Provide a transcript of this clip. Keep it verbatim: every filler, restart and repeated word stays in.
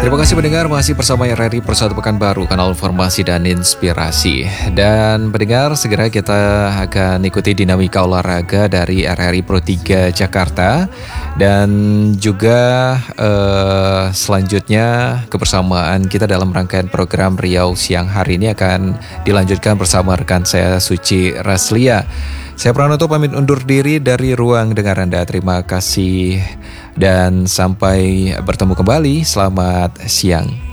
Terima kasih pendengar, masih bersama R R I Persatu Pekanbaru, kanal informasi dan inspirasi. Dan pendengar, segera kita akan ikuti dinamika olahraga dari R R I Pro tiga Jakarta. Dan juga eh, selanjutnya kebersamaan kita dalam rangkaian program Riau Siang hari ini akan dilanjutkan bersama rekan saya Suci Raslia. Saya Pranoto pamit undur diri dari ruang dengar Anda. Terima kasih dan sampai bertemu kembali. Selamat siang.